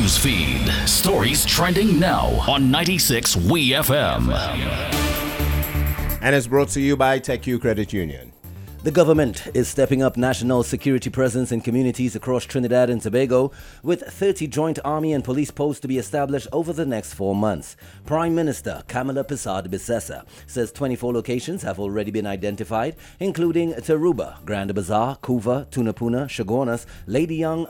News feed. Stories trending now on 96 WeFM. And it's brought to you by TechU Credit Union. The government is stepping up national security presence in communities across Trinidad and Tobago, with 30 joint army and police posts to be established over the next 4 months. Prime Minister Kamala Persad-Bissessar says 24 locations have already been identified, including Taruba, Grand Bazaar, Couva, Tunapuna, Chaguanas, Lady Young,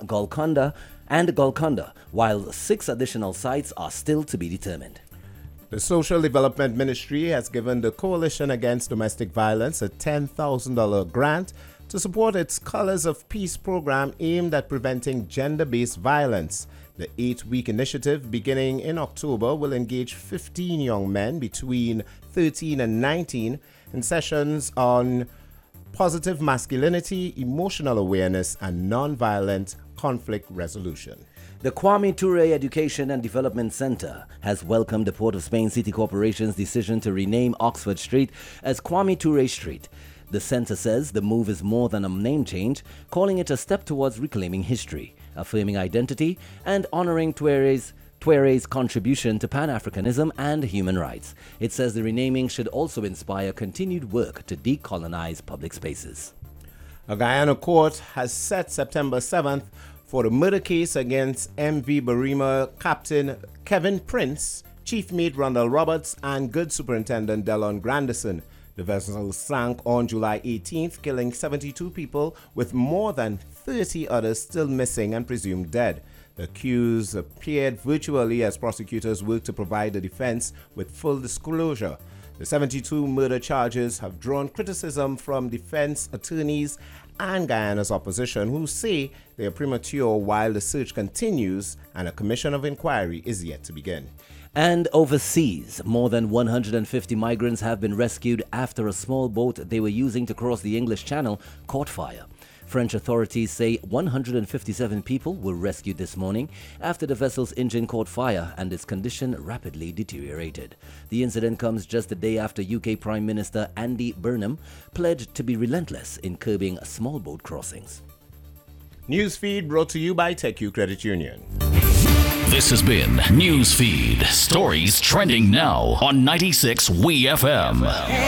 Golconda, while 6 additional sites are still to be determined. The Social Development Ministry has given the Coalition Against Domestic Violence a $10,000 grant to support its Colors of Peace program aimed at preventing gender-based violence. The 8-week initiative, beginning in October, will engage 15 young men between 13 and 19 in sessions on positive masculinity, emotional awareness, and non-violent conflict resolution. The Kwame Ture Education and Development Center has welcomed the Port of Spain City Corporation's decision to rename Oxford Street as Kwame Ture Street. The center says the move is more than a name change, calling it a step towards reclaiming history, affirming identity, and honoring Ture's contribution to Pan-Africanism and human rights. It says the renaming should also inspire continued work to decolonize public spaces. A Guyana court has set September 7th for the murder case against MV Barima Captain Kevin Prince, Chief Mate Randall Roberts, and Goods Superintendent Delon Grandison. The vessel sank on July 18th, killing 72 people, with more than 30 others still missing and presumed dead. The accused appeared virtually as prosecutors worked to provide the defense with full disclosure. The 72 murder charges have drawn criticism from defense attorneys and Guyana's opposition, who say they are premature while the search continues and a commission of inquiry is yet to begin. And overseas, more than 150 migrants have been rescued after a small boat they were using to cross the English Channel caught fire. French authorities say 157 people were rescued this morning after the vessel's engine caught fire and its condition rapidly deteriorated. The incident comes just a day after UK Prime Minister Andy Burnham pledged to be relentless in curbing small boat crossings. Newsfeed brought to you by TechU Credit Union. This has been Newsfeed. Stories trending now on 96 WeFM.